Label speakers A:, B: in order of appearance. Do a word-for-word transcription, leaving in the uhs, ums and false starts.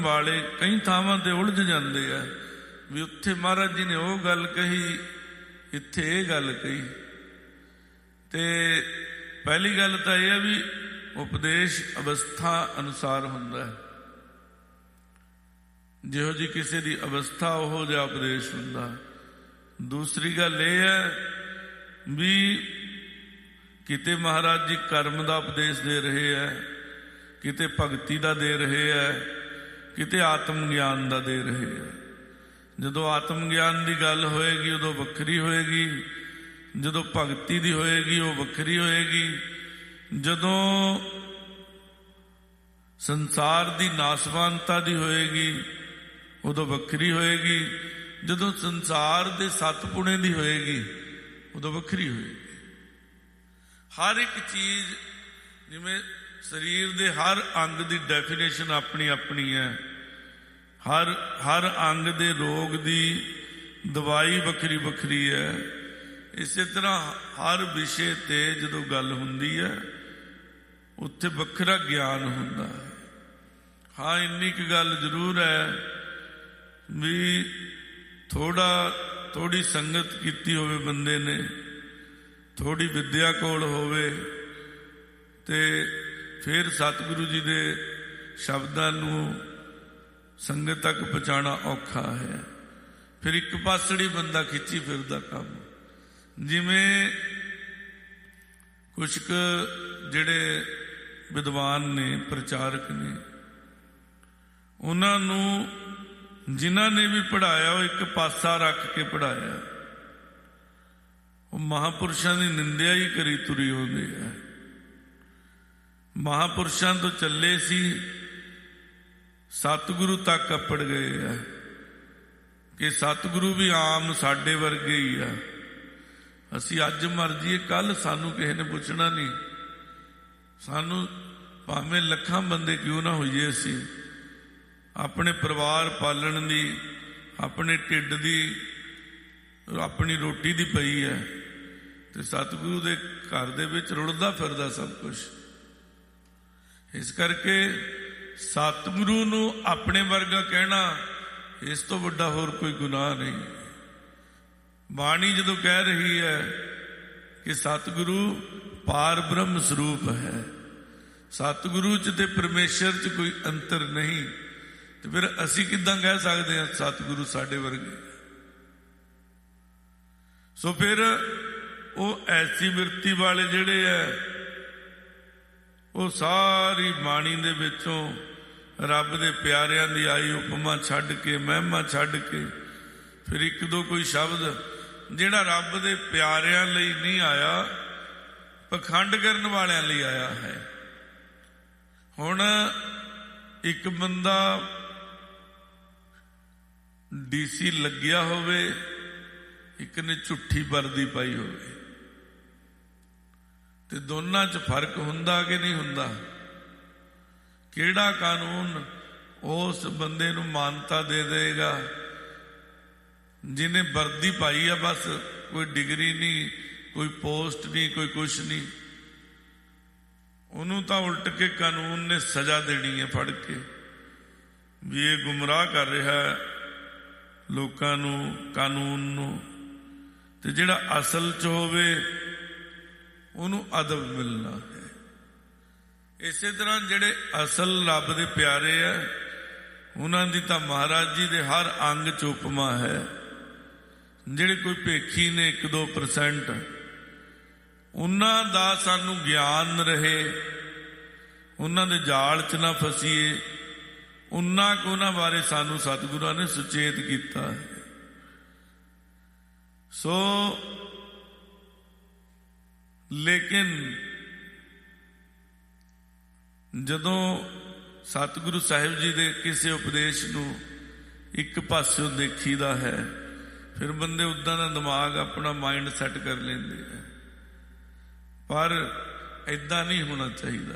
A: वाले कई थावां ते उलझ जाते हैं भी उत्थे महाराज जी ने वो गल कही, इत्थे ये गल कही। ते पहली गल तो यह है भी उपदेश अवस्था अनुसार हुंदा है, जिहो जी किसी की अवस्था उहो जिहा उपदेश हुंदा। दूसरी गल यह है भी किते महाराज जी कर्म का उपदेश दे रहे हैं, किते भगती का दे रहे हैं, किते आत्म ज्ञान का दे रहे हैं। जदों आत्म ज्ञान की गल होएगी उदों वक्री होएगी, जदों भगती की होएगी वो वक्री होएगी, जदों संसार की नासवानता की होएगी उदों वक्री होएगी, जदों संसार के सतपुणे की होएगी उदों वक्री होएगी। हर एक चीज जिवें शरीर के हर अंग की डेफिनेशन अपनी अपनी है, हर हर अंग के रोग की दवाई वक्री वक्री है, इसे तरह हर विषय ते जदों गल हुंदी है उत्थे वखरा ज्ञान हुंदा है। हाँ इन्नी क गल जरूर है भी थोड़ा थोड़ी संगत कीती होवे बंदे ने, थोड़ी विद्या कोल होवे ते फिर सतगुरु जी दे शब्दां नूं संगत तक पहुँचाना औखा है। फिर एक पासड़ी बंदा खिंची फिरदा काम, जिवें कुछ क जिहड़े विद्वान ने प्रचारक ने उन्हां नूं जिन्हां ने भी पढ़ाया वो एक पासा रख के पढ़ाया, वो महापुरुषों की निंदिया ही करी तुरी होंदी है। महापुरुषों तो चले सी सतगुरु तक अपड़ गए है कि सतगुरु भी आम साडे वर्गे ही है। असी अज मर जाइए कल सानू किसी ने पुछना नहीं, सानू भावें लखां बंदे क्यों ना होइए, असी अपने परिवार पालन दी, अपने ढिड दी, अपनी रोटी दी पई है, ते सतगुरु दे घर दे विच रुड़दा फिरदा सब कुछ। इस करके सतगुरु नूं अपने वर्गा कहना इस तो वड्डा होर कोई गुनाह नहीं। बाणी जदों कह रही है कि सतगुरु पार ब्रह्म स्वरूप है, सतगुरु च ते परमेश्वर च कोई अंतर नहीं, तो फिर असी किदां कह सकते हैं सतगुरु साडे वर्गे। सो फिर वो ऐसी बिरती वाले जिहड़े है वो सारी बाणी दे विचों रब दे प्यारियां दी आई उपमा छड्ड के, महिमा छड्ड के फिर एक दो कोई शब्द जिहड़ा रब दे प्यारियां लई नहीं आया, पखंड करन वालियां लई आया है। हुण एक बंदा डीसी लग्या होवे, एक ने झूठी वर्दी पाई होवे, ते दोनों च फर्क हुंदा कि नहीं हुंदा? केड़ा कानून उस बंदे नूं मानता दे देगा जिन्हें वर्दी पाई है, बस कोई डिग्री नहीं, कोई पोस्ट नहीं, कोई कुछ नहीं, उन्होंने तो उल्ट के कानून ने सजा देनी है फड़ के भी ये गुमराह कर रहा है लोकां नूं, कानून नूं। ते जिहड़ा असल च होवे उन्होंने अदब मिलना है। इसे तरह जिहड़े असल रब दे प्यारे है उन्हां दी तां महाराज जी दे हर अंग च उपमा है। जिहड़े कोई भेखी ने एक दो परसेंट उन्हां दा सानू ज्ञान रहे, उन्हां दे जाल च ना फसीए, उन्ना को उन्हां बारे सानू सतगुरुआं ने सुचेत किया है। सो लेकिन जदों सतगुरु साहिब जी दे किसी उपदेश नूं एक पासों देखीदा है, फिर बंदे उदां दा दिमाग अपना माइंड सैट कर लेंदे हैं, पर ऐदां नहीं होना चाहिए।